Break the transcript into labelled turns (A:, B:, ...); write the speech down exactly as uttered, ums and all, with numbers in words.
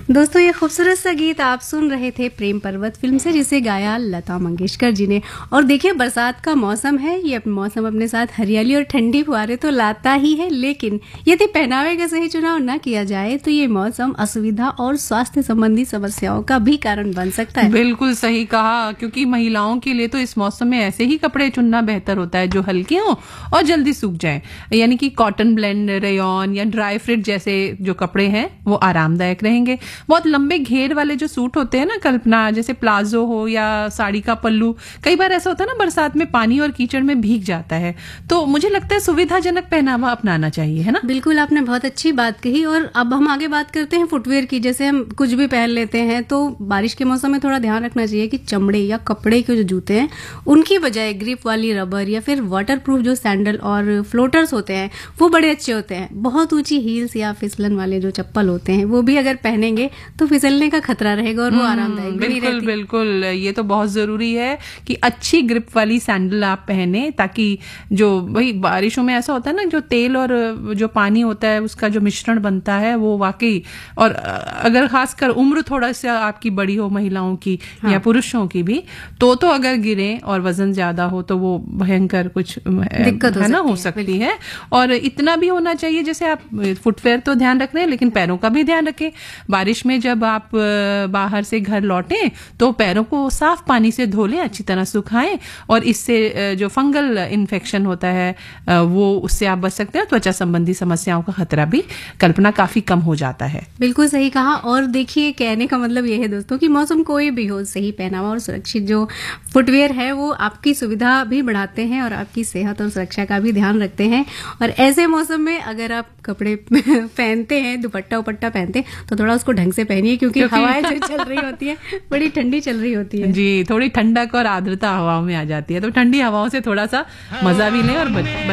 A: दोस्तों, ये खूबसूरत सा गीत आप सुन रहे थे प्रेम पर्वत फिल्म से, जिसे गाया लता मंगेशकर जी ने। और देखिए, बरसात का मौसम है, ये मौसम अपने साथ हरियाली और ठंडी फुहारें तो लाता ही है, लेकिन यदि पहनावे का सही चुनाव न किया जाए तो ये मौसम असुविधा और स्वास्थ्य संबंधी समस्याओं का भी कारण बन सकता है।
B: बिल्कुल सही कहा, क्योंकि महिलाओं के लिए तो इस मौसम में ऐसे ही कपड़े चुनना बेहतर होता है जो हल्के हों और जल्दी सूख जाएं। यानी कि कॉटन ब्लेंड, रेयॉन या ड्राई फिट जैसे जो कपड़े हैं वो आरामदायक रहेंगे। बहुत लंबे घेर वाले जो सूट होते हैं ना कल्पना, जैसे प्लाजो हो या साड़ी का पल्लू, कई बार ऐसा होता है ना बरसात में पानी और कीचड़ में भीग जाता है, तो मुझे लगता है सुविधाजनक पहनावा अपनाना चाहिए, है ना।
A: बिल्कुल, आपने बहुत अच्छी बात कही। और अब हम आगे बात करते हैं फुटवेयर की। जैसे हम कुछ भी पहन लेते हैं तो बारिश के मौसम में थोड़ा ध्यान रखना चाहिए कि चमड़े या कपड़े के जो जूते हैं उनकी बजाय ग्रिप वाली रबर या फिर वाटर प्रूफ जो सैंडल और फ्लोटर्स होते हैं वो बड़े अच्छे होते हैं। बहुत ऊंची हील्स या फिसलन वाले जो चप्पल होते हैं वो भी अगर पहनेंगे तो फिसलने का खतरा रहेगा और वो आरामदायक भी नहीं रहती।
B: बिल्कुल बिल्कुल, ये तो बहुत जरूरी है कि अच्छी ग्रिप वाली सैंडल आप पहने, ताकि जो वही बारिशों में ऐसा होता है ना, जो तेल और जो पानी होता है उसका जो मिश्रण बनता है वो वाकई, और अगर खासकर उम्र थोड़ा सा आपकी बड़ी हो महिलाओं की, हाँ, या पुरुषों की भी, तो तो अगर गिरे और वजन ज्यादा हो तो वो भयंकर कुछ दिक्कत है ना हो सकती है। और इतना भी होना चाहिए, जैसे आप फुटवेयर तो ध्यान रख रहे हैं लेकिन पैरों का भी ध्यान रखें। बारिश में जब आप बाहर से घर लौटें तो पैरों को साफ पानी से धो लें, अच्छी तरह सुखाएं, और इससे जो फंगल इन्फेक्शन होता है वो उससे आप बच सकते हैं। त्वचा संबंधी समस्याओं का खतरा भी कल्पना काफी कम हो जाता है।
A: बिल्कुल सही कहा। और देखिए, कहने का मतलब ये है दोस्तों कि मौसम कोई भी हो, सही पहनावा और सुरक्षित जो फुटवेयर है वो आपकी सुविधा भी बढ़ाते हैं और आपकी सेहत और सुरक्षा का भी ध्यान रखते हैं। और ऐसे मौसम में अगर आप कपड़े पहनते हैं, दुपट्टा उपट्टा पहनते हैं, तो थोड़ा उसको ढंग से पहनिए, क्योंकि हवाएं जो चल रही होती है बड़ी ठंडी चल रही होती है
B: जी। थोड़ी ठंडक और आर्द्रता हवाओं में आ जाती है, तो ठंडी हवाओं से थोड़ा सा मजा भी लें और